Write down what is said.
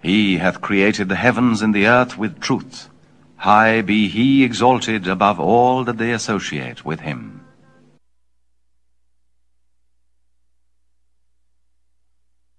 He hath created the heavens and the earth with truth. High be he exalted above all that they associate with him.